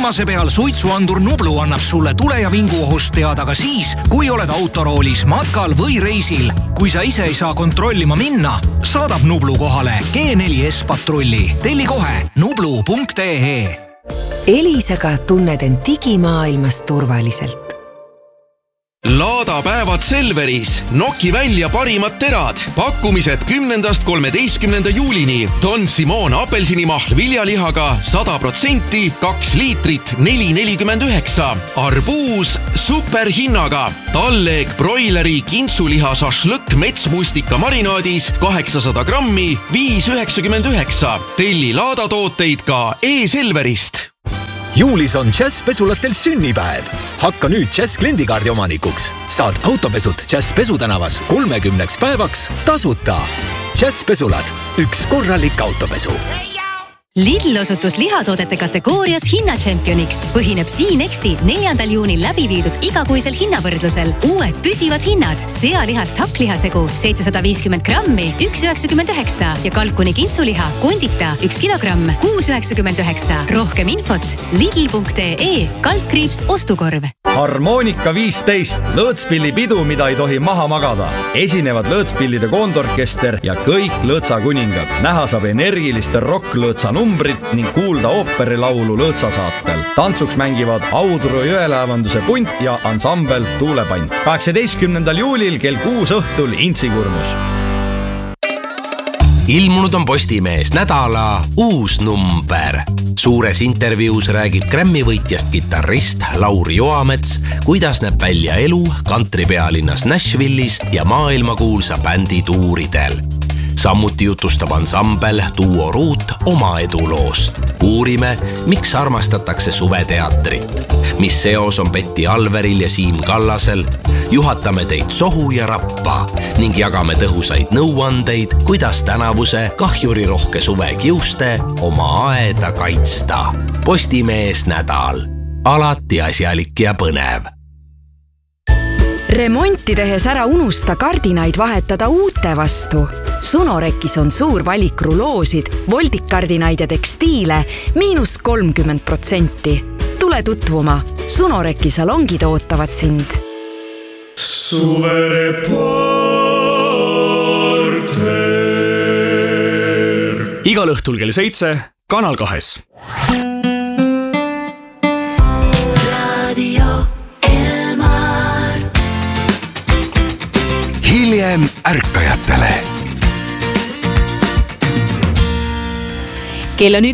viimase peal suitsuandur Nublu annab sulle tule- ja vinguohust teada ka siis, kui oled autoroolis, matkal või reisil. Kui sa ise ei saa kontrollima minna, saadab Nublu kohale G4S patrulli. Telli kohe nublu.ee. Elisaga tunned end digimaailmas turvaliselt. Laadapäevad Selveris. Noki välja parimad terad. Pakkumised 10.–13. juulini. Don Simon apelsinimahl viljalihaga 100%, 2 liitrit 4,49. Arbuus superhinnaga. Talleeg broileri kintsuliha šašlõkk metsmustika marinaadis 800 grammi 5,99. Telli laadatooteid ka e-Selverist. Juulis on Jazz pesulatel sünnipäev. Hakka nüüd Jazz kliendikaardi omanikuks. Saad autopesud Jazz pesutänavas 30 päevaks tasuta. Jazz pesulad. Üks korralik autopesu. Lidl osutus lihatoodete kategoorias hinnatšempioniks. Põhineb Siinexti 4. juunil läbi viidud igakuisel hinnavõrdlusel. Uued püsivad hinnad. Sealihast hakklihasegu 750 grammi 1,99 ja kalkuni kintsuliha kondita 1 kilogramm 6,99. Rohkem infot lidl.ee /ostukorv. Harmonika 15. Lõõtspillipidu, mida ei tohi maha magada. Esinevad lõõtspillide koondorkester ja kõik lõõtsakuningad. Näha saab energiliste rokk-lõõtsa numbrit ning kuulda ooperilaulu lõõtsasaatel. Tantsuks mängivad Audru jõelaevanduse punt ja ansambel Tuulepann. 18. juulil kell 6 õhtul Intsikurnus. Ilmunud on Postimees nädala uus number. Suures intervjuus räägib Grammy võitjast kitarrist Lauri Joamets, kuidas näeb välja elu kantripealinnas Nashville'is ja maailmakuulsa bändi tuuridel. Samuti jutustab ansambel Duo Root oma eduloost. Uurime, miks armastatakse suveteatrit, mis seos on Betty Alveril ja Siim Kallasel, juhatame teid sohu ja rappa ning jagame tõhusaid nõuandeid, kuidas tänavuse kahjurirohke suve kiuste oma aeda kaitsta. Postimees nädal. Alati asjalik ja põnev. Remonti tehes ära unusta kardinaid vahetada uute vastu. Sunorekis on suur valik ruloosid, voldikardinaid ja tekstiile –30%. Tule tutvuma. Sunoreki salongid ootavad sind. Suvereporter. Igal õhtul kell 7 Kanal 2. Hiljem ärkajatele. Kell on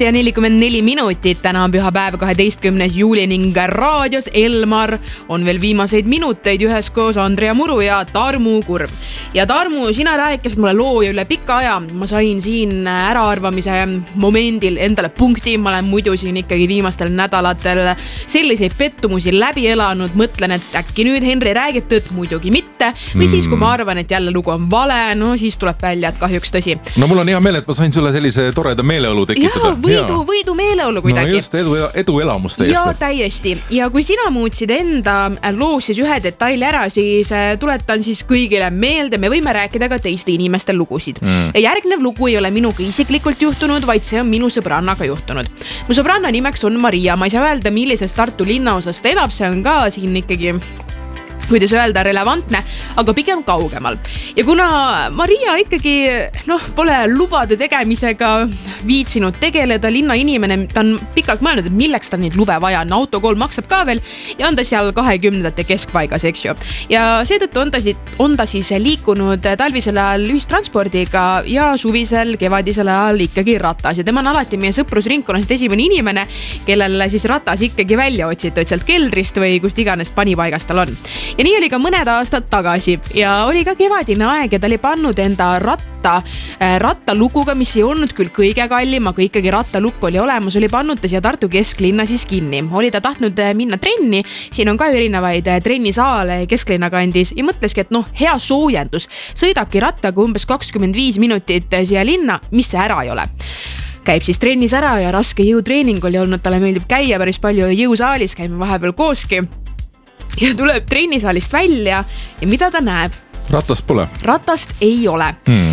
11:44. Täna on pühapäev 12. juuli ning raadios Elmar on veel viimaseid minuteid üheskoos Andrea Muru ja Tarmu Kurv. Ja Tarmu, sina rääkisid mulle loo ja üle pika aja. Ma sain siin äraarvamise momendil endale punkti. Ma olen muidu siin ikkagi viimastel nädalatel selliseid pettumusi läbi elanud. Mõtlen, et äkki nüüd Henri räägib tõtt, muidugi mitte. Või siis, kui ma arvan, et jälle lugu on vale, no siis tuleb välja, et kahjuks tõsi. No mul on hea meel, et ma sain sulle sellise toreda meeleolu tekitada. Võidu meeleolu kuidagi. No just, edu elamus täiesti. Ja täiesti. Ja kui sina muutsid enda loos siis ühe detaili ära, siis tuletan siis kõigile meelde, me võime rääkida ka teiste inimeste lugusid. Ja järgnev lugu ei ole minuga isiklikult juhtunud, vaid see on minu sõbrannaga juhtunud. Mu sõbranna nimeks on Maria. Ma ei saa öelda, millises Tartu linnaosas ta elab, see on ka siin ikkagi kuidas öelda, relevantne, aga pigem kaugemal. Ja kuna Maria ikkagi pole lubade tegemisega viitsinud tegeleda, linna inimene, ta on pikalt mõelnud, et milleks ta neid lube vaja on. Autokool maksab ka veel ja on ta seal 20. keskpaigas, eks ju. Ja seetõttu on ta siis liikunud talvisel ajal ühistranspordiga ja suvisel kevadisel ajal ikkagi ratas. Ja tema on alati meie sõprusringkonnast esimene inimene, kellel siis ratas ikkagi välja otsitud sealt keldrist või kust iganes panipaigast tal on. Ja nii oli ka mõned aastad tagasi ja oli ka kevadine aeg ja ta oli pannud enda rattalukuga, mis ei olnud küll kõige kallim, aga ikkagi rattalukk oli olemas, oli pannud ta siia Tartu kesklinna siis kinni. Oli ta tahtnud minna trenni, siin on ka erinevaid trennisaale kesklinna kandis ja mõtleski, et hea soojendus. Sõidabki rattaga umbes 25 minutit siia linna, mis see ära ei ole. Käib siis trennis ära ja raske jõutreening oli olnud, talle meeldib käia päris palju jõusaalis, käime vahepeal kooski. Ja tuleb trennisaalist välja ja mida ta näeb? Ratast pole. Ratast ei ole.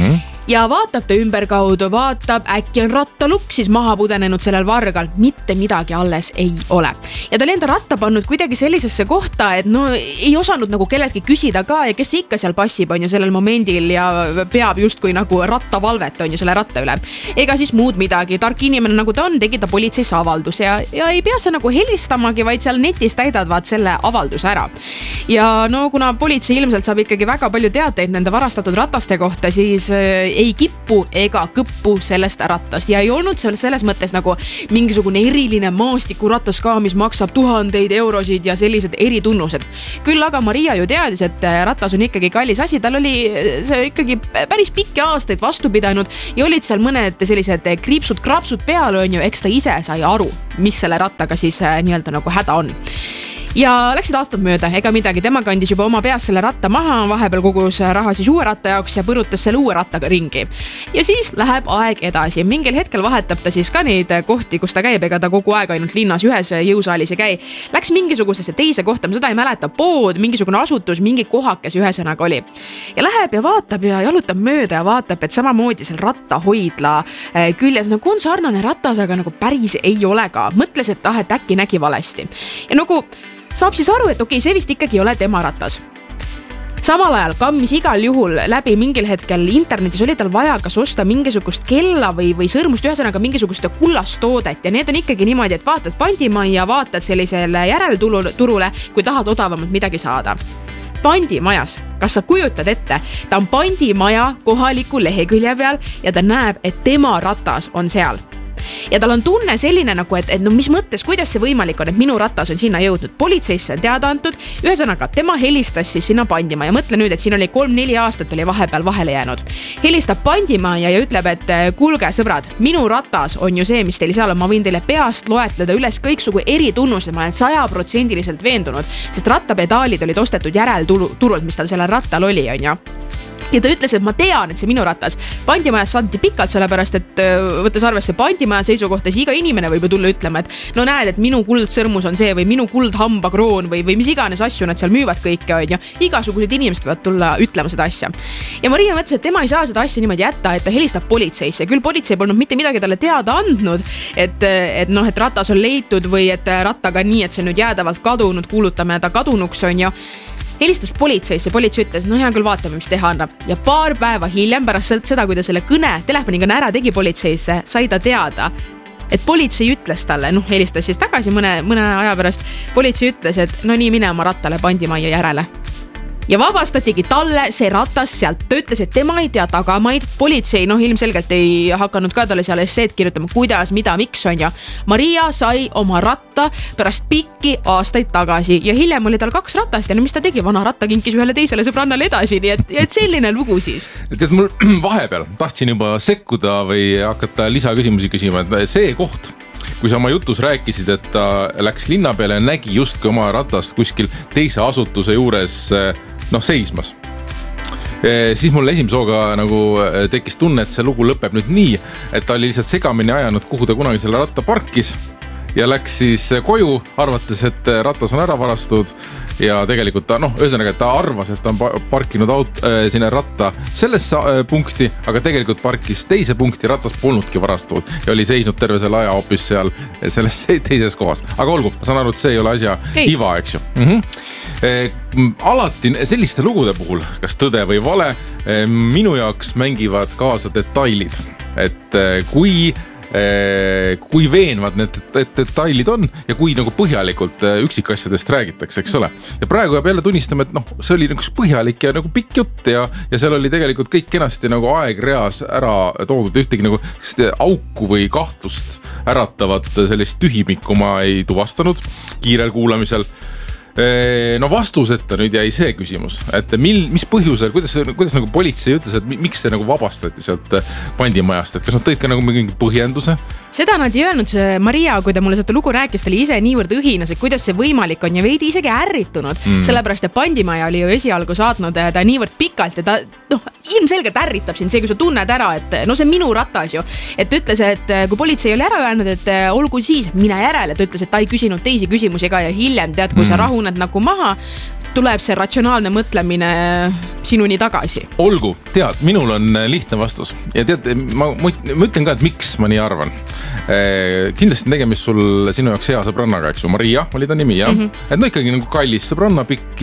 ja vaatab ta ümberkaudu, vaatab, äkki on rattalukk siis maha pudenenud sellel vargal, mitte midagi alles ei ole. Ja ta oli enda ratta pannud kuidagi sellisesse kohta, et no ei osanud nagu kelleltki küsida ka ja kes ikka seal passib on ju sellel momendil ja peab justkui nagu rattavalvet on ju selle ratta üle. Ega siis muud midagi, tark inimene nagu ta on, tegi ta politseisse avalduse ja ei pea sa nagu helistamagi, vaid seal netis täidad vaat selle avalduse ära. Ja no kuna politsei ilmselt saab ikkagi väga palju teateid nende varastatud rataste kohta, siis ei kippu ega kõppu sellest rattast ja ei olnud selles mõttes nagu mingisugune eriline maastikuratas ka, mis maksab 1000 eurosid ja sellised eritunnused. Küll aga Maria ju teadis, et ratas on ikkagi kallis asi, tal oli see ikkagi päris pikki aastaid vastu pidanud ja olid seal mõned sellised kriipsud-krapsud peal on ju, eks ta ise sai aru, mis selle rattaga siis nii-öelda nagu häda on. Ja läksid aastad mööda, ega midagi, tema kandis juba oma peas selle ratta maha, vahepeal kogus raha siis uue ratta jaoks ja põrutas selle uue rattaga ringi. Ja siis läheb aeg edasi, mingil hetkel vahetab ta siis ka neid kohti, kus ta käib, ega ta kogu aeg ainult linnas ühes jõusaalis ei käi. Läks mingisugusesse teise kohta, ma seda ei mäleta, pood, mingisugune asutus, mingi kohakes ühesõnaga oli. Ja läheb ja vaatab ja jalutab mööda ja vaatab, et samamoodi seal rattahoidla küljes nagu on sarnane ratas, aga nagu päris ei ole ka. Mõtles, et et äkki nägi valesti. Ja nagu saab siis aru, et okei, see vist ikkagi ei ole tema ratas. Samal ajal kammis igal juhul läbi mingil hetkel internetis oli tal vaja kas osta mingisugust kella või sõrmust, ühesõnaga mingisugust kullastoodet ja need on ikkagi niimoodi, et vaatad pandimajja, vaatad sellisele järelturule, kui tahad odavamalt midagi saada. Pandimajas, kas sa kujutad ette, ta on pandimaja kohaliku lehekülje peal ja ta näeb, et tema ratas on seal. Ja tal on tunne selline nagu, et no mis mõttes, kuidas see võimalik on, et minu ratas on sinna jõudnud, politseisse on teada antud, ühesõnaga tema helistas siis sinna Pandimaa ja mõtle nüüd, et siin oli 3-4 aastat oli vahepeal vahele jäänud. Helistab Pandimaa ja ütleb, et kuulge sõbrad, minu ratas on ju see, mis teil seal on, ma võin teile peast loetleda üles kõiksugu eritunnused, ma olen 100% veendunud, sest rattapedaalid olid ostetud järelturult, mis tal sellel rattal oli, on ju. Ja ta ütles, et ma tean, et see minu ratas. Pandimajas saadeti pikalt sellepärast, et võttes arvesse Pandimaja seisukohta, siis iga inimene võib tulla ütlema, et no näed, et minu kuldsõrmus on see või minu kuldhambakroon või mis iganes asju nad seal müüvad kõike, on ju. Igasugused inimesed võivad tulla ütlema seda asja. Ja Maria mõtles, et tema ei saa seda asja niimoodi jätta, et ta helistab politseisse. Küll politsei polnud mitte midagi talle teada andnud, et ratas on leitud või et rattaga nii, et see nüüd jäädavalt kadunud, kuulutame ta kadunuks, on ju. Helistas politseisse, politsei ütles, no hea küll vaatame, mis teha annab. Ja paar päeva hiljem pärast seda, kui ta selle kõne telefoniga ära tegi politseisse, sai ta teada, et politsei ütles talle, helistas siis tagasi mõne aja pärast, politsei ütles, et no nii mine oma rattale Pandimajja järele. Ja vabastatigi talle see ratas sealt, ta ütles, et tema ei tea tagamaid, politsei ilmselgelt ei hakanud ka talle seal esseed kirjutama, kuidas, mida, miks on ja Maria sai oma ratta pärast pikki aastaid tagasi ja hiljem oli tal 2 ratast ja mis ta tegi, vana ratta kinkis ühele teisele sõbrannale edasi, nii et selline lugu siis. Tead, mul vahepeal tahtsin juba sekkuda või hakata lisaküsimusi küsima, et see koht, kui sa oma jutus rääkisid, et ta läks linna peale ja nägi justkui oma ratast kuskil teise asutuse juures seismas. Siis mul esimese hooga nagu tekkis tunne, et see lugu lõpeb nüüd nii, et ta oli lihtsalt segamini ajanud, kuhu ta kunagi selle ratta parkis ja läks siis koju, arvates, et ratas on ära varastud ja tegelikult ta, ühesõnaga, et ta arvas, et ta on parkinud sinna ratta sellesse punkti, aga tegelikult parkis teise punkti, ratas polnudki varastatud ja oli seisnud terve selle aja hoopis seal selles teises kohas. Aga olgu, ma saan aru, et see ei ole asja iva, eks ju. Alati selliste lugude puhul, kas tõde või vale, minu jaoks mängivad kaasa detailid, et kui veenvad need detailid on ja kui nagu põhjalikult üksikasjadest räägitakse, eks ole. Ja praegu peab jälle tunnistama, et see oli nagu põhjalik ja nagu pikk jutt ja seal oli tegelikult kõik kenasti nagu aegreas ära toodud, ühtegi nagu auku või kahtlust äratavat sellist tühimikku ma ei tuvastanud kiirel kuulamisel. Vastuseta nüüd jäi see küsimus, et mis põhjusel, kuidas nagu politsei ütles, et miks see nagu vabastati sealt Pandimajast, et kas nad tõid ka nagu mingi põhjenduse? Seda nad ei öelnud, see Maria, kui ta mulle seda lugu rääkis, ta oli ise niivõrd õhinas, et kuidas see võimalik on ja veidi isegi ärritunud, sellepärast, et Pandimaja oli ju esialgu saatnud ta niivõrd pikalt ja ta ilmselgelt ärritab sind see, kui sa tunned ära, et see on minu ratas ju, et ütles, et kui politsei oli ära öelnud, et olgu siis, mine järele, ta ütles, et ta ei küsinud teisi küsimusi ka ja hiljem tead, kui sa rahuned nagu maha, tuleb see ratsionaalne mõtlemine sinuni tagasi. Olgu, tead, minul on lihtne vastus ja tead, ma ütlen ka, et miks ma nii arvan. Kindlasti on tegemist sul sinu jaoks hea sõbrannaga, eks ju, Maria oli ta nimi, jah? Et no ikkagi nagu kallis sõbranna,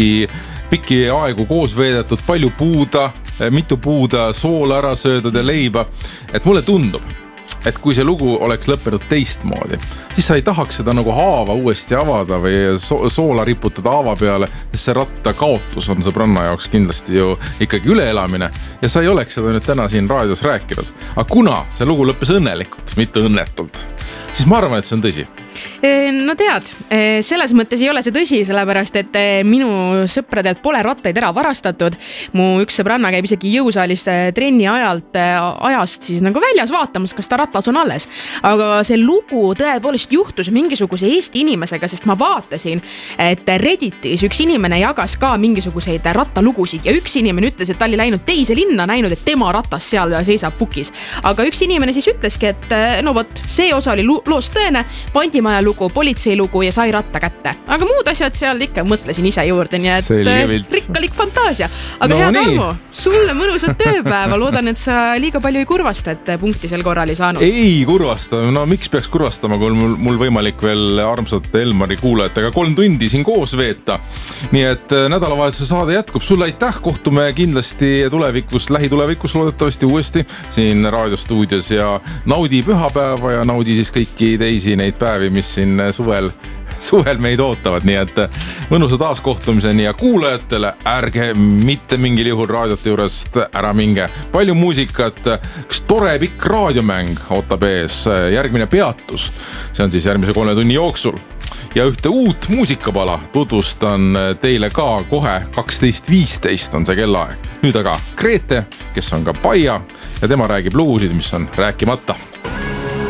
pikki aegu koos veedetud, palju puuda, mitu puuda, soola ära söödud ja leiba. Et mulle tundub, et kui see lugu oleks lõppenud teistmoodi, siis sa ei tahaks seda nagu haava uuesti avada või soola riputada haava peale, sest see ratta kaotus on sõbranna jaoks kindlasti ju ikkagi üleelamine ja sa ei oleks seda nüüd täna siin raadios rääkinud. Aga kuna see lugu lõppes õnnelikult, mitte õnnetult, siis ma arvan, et see on tõsi. No tead, selles mõttes ei ole see tõsi, sellepärast, et minu sõpradelt pole rattaid ära varastatud. Mu üks sõbranna käib isegi jõusaalis trenni ajast siis nagu väljas vaatamas, kas ta ratas on alles. Aga see lugu tõepoolest juhtus mingisuguse Eesti inimesega, sest ma vaatasin, et Redditis üks inimene jagas ka mingisuguseid rattalugusid ja üks inimene ütles, et ta oli läinud teise linna, näinud, et tema ratas seal seisab pukis. Aga üks inimene siis ütleski, et no vot, see osa oli loos tõene, Pandimaja lugu, politseilugu ja sai ratta kätte. Aga muud asjad seal ikka mõtlesin ise juurde, nii et rikkalik fantaasia. Aga no, hea Tarmo, sulle mõnusat tööpäeva. Loodan, et sa liiga palju ei kurvasta, et punkti sel korral ei saanud. Ei kurvasta, no miks peaks kurvastama, kui mul võimalik veel armsate Elmari kuulajatega 3 tundi siin koos veeta. Nii et nädalavahetuse saade jätkub. Sulle aitäh, kohtume kindlasti lähitulevikus loodetavasti uuesti siin raadiostuudios ja naudi pühapäeva ja naudi siis kõiki teisi neid päevi, mis siin suvel meid ootavad, nii et mõnusa taaskohtumiseni ja kuulajatele ärge mitte mingil juhul raadiote juurest ära minge. Palju muusikat, üks tore pikk raadiomäng ootab ees, järgmine peatus, see on siis järgmise 3 tunni jooksul. Ja ühte uut muusikapala tutvustan teile ka kohe 12.15 on see kellaaeg. Nüüd aga Grete, kes on ka Paia ja tema räägib lugusid, mis on rääkimata.